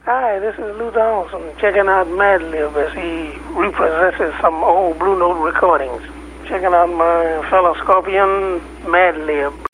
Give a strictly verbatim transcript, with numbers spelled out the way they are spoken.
Hi, this is Luther Olson checking out Madlib as he repossesses some old Blue Note recordings. Checking out my fellow Scorpion, Madlib.